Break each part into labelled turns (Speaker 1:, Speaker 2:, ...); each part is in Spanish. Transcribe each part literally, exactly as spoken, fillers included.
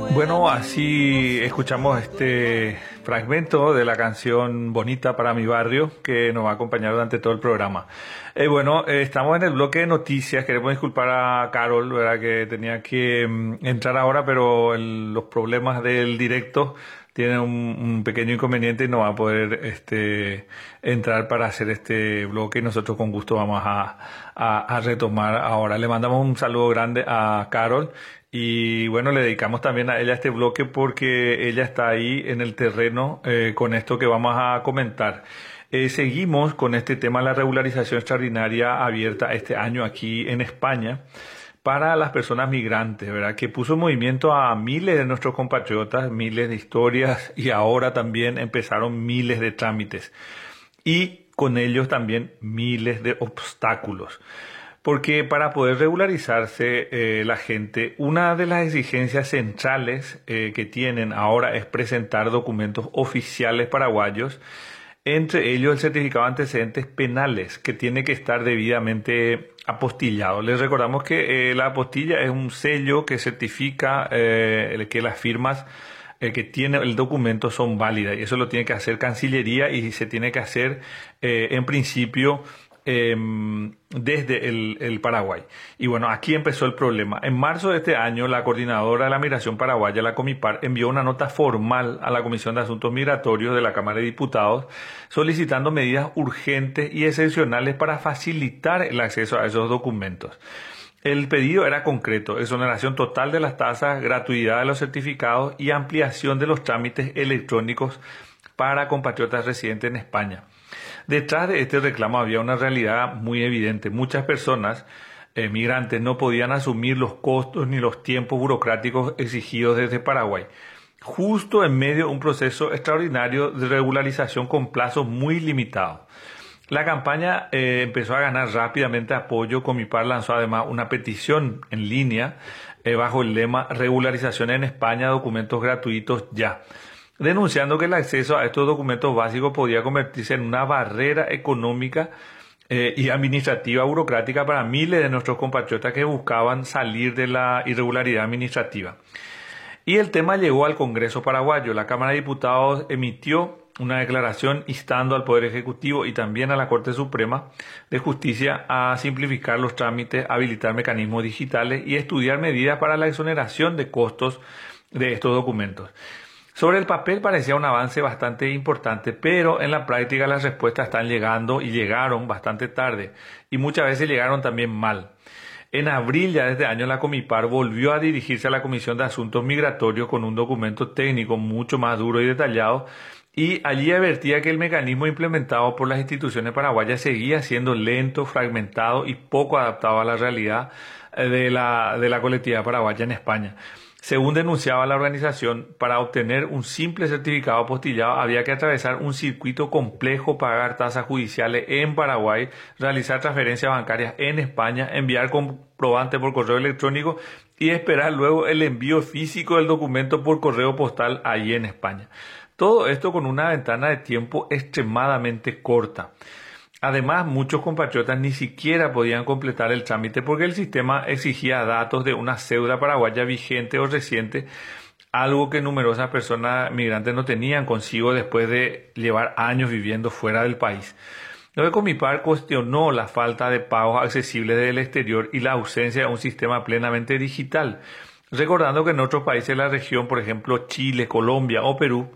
Speaker 1: Bueno, así escuchamos este fragmento de la canción Bonita para mi barrio que nos va a acompañar durante todo el programa. Eh, bueno, eh, estamos en el bloque de noticias. Queremos disculpar a Carol, ¿verdad? Que tenía que mm, entrar ahora, pero el- los problemas del directo tienen un, un pequeño inconveniente y no va a poder este, entrar para hacer este bloque y nosotros con gusto vamos a, a, a retomar ahora. Le mandamos un saludo grande a Carol. Y bueno, le dedicamos también a ella este bloque porque ella está ahí en el terreno eh, con esto que vamos a comentar. Eh, seguimos con este tema de la regularización extraordinaria abierta este año aquí en España para las personas migrantes, ¿verdad? Que puso en movimiento a miles de nuestros compatriotas, miles de historias y ahora también empezaron miles de trámites y con ellos también miles de obstáculos. Porque para poder regularizarse eh, la gente, una de las exigencias centrales eh, que tienen ahora es presentar documentos oficiales paraguayos, entre ellos el certificado de antecedentes penales, que tiene que estar debidamente apostillado. Les recordamos que eh, la apostilla es un sello que certifica eh, que las firmas eh, que tiene el documento son válidas, y eso lo tiene que hacer Cancillería y se tiene que hacer eh, en principio eh, desde el, el Paraguay. Y bueno, aquí empezó el problema. En marzo de este año, la coordinadora de la migración paraguaya, la Comipar, envió una nota formal a la Comisión de Asuntos Migratorios de la Cámara de Diputados solicitando medidas urgentes y excepcionales para facilitar el acceso a esos documentos. El pedido era concreto: exoneración total de las tasas, gratuidad de los certificados y ampliación de los trámites electrónicos para compatriotas residentes en España. Detrás de este reclamo había una realidad muy evidente. Muchas personas eh, migrantes no podían asumir los costos ni los tiempos burocráticos exigidos desde Paraguay, justo en medio de un proceso extraordinario de regularización con plazos muy limitados. La campaña eh, empezó a ganar rápidamente apoyo. Comipar lanzó además una petición en línea eh, bajo el lema Regularización en España, documentos gratuitos ya, denunciando que el acceso a estos documentos básicos podía convertirse en una barrera económica eh, y administrativa burocrática para miles de nuestros compatriotas que buscaban salir de la irregularidad administrativa. Y el tema llegó al Congreso paraguayo. La Cámara de Diputados emitió una declaración instando al Poder Ejecutivo y también a la Corte Suprema de Justicia a simplificar los trámites, habilitar mecanismos digitales y estudiar medidas para la exoneración de costos de estos documentos. Sobre el papel parecía un avance bastante importante, pero en la práctica las respuestas están llegando y llegaron bastante tarde y muchas veces llegaron también mal. En abril ya de este año la Comipar volvió a dirigirse a la Comisión de Asuntos Migratorios con un documento técnico mucho más duro y detallado, y allí advertía que el mecanismo implementado por las instituciones paraguayas seguía siendo lento, fragmentado y poco adaptado a la realidad de la, de la colectividad paraguaya en España. Según denunciaba la organización, para obtener un simple certificado apostillado había que atravesar un circuito complejo, pagar tasas judiciales en Paraguay, realizar transferencias bancarias en España, enviar comprobante por correo electrónico y esperar luego el envío físico del documento por correo postal allí en España. Todo esto con una ventana de tiempo extremadamente corta. Además, muchos compatriotas ni siquiera podían completar el trámite porque el sistema exigía datos de una cédula paraguaya vigente o reciente, algo que numerosas personas migrantes no tenían consigo después de llevar años viviendo fuera del país. Luego, Comipar cuestionó la falta de pagos accesibles del exterior y la ausencia de un sistema plenamente digital, recordando que en otros países de la región, por ejemplo Chile, Colombia o Perú,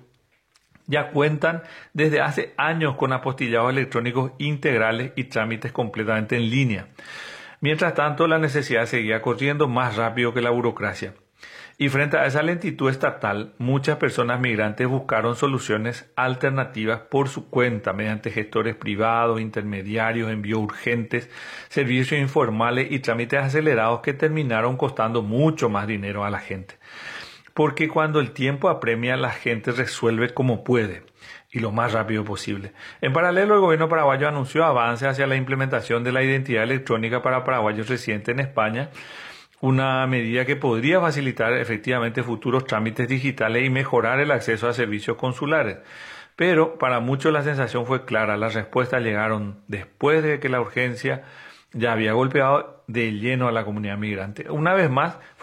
Speaker 1: ya cuentan desde hace años con apostillados electrónicos integrales y trámites completamente en línea. Mientras tanto, la necesidad seguía corriendo más rápido que la burocracia. Y frente a esa lentitud estatal, muchas personas migrantes buscaron soluciones alternativas por su cuenta, mediante gestores privados, intermediarios, envíos urgentes, servicios informales y trámites acelerados que terminaron costando mucho más dinero a la gente. Porque cuando el tiempo apremia, la gente resuelve como puede y lo más rápido posible. En paralelo, el gobierno paraguayo anunció avances hacia la implementación de la identidad electrónica para paraguayos residentes en España, una medida que podría facilitar efectivamente futuros trámites digitales y mejorar el acceso a servicios consulares. Pero para muchos la sensación fue clara. Las respuestas llegaron después de que la urgencia ya había golpeado de lleno a la comunidad migrante. Una vez más,